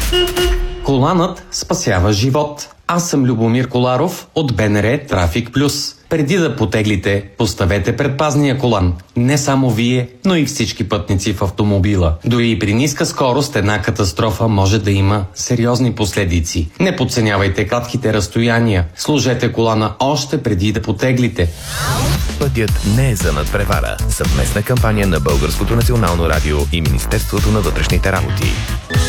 Коланът спасява живот. Аз съм Любомир Коларов от БНР Трафик Плюс. Преди да потеглите, поставете предпазния колан. Не само вие, но и всички пътници в автомобила. Дори и при ниска скорост една катастрофа може да има сериозни последици. Не подценявайте кратките разстояния. Служете колана още преди да потеглите. Пътят не е за надпревара. Съвместна кампания на Българското национално радио и Министерството на вътрешните работи.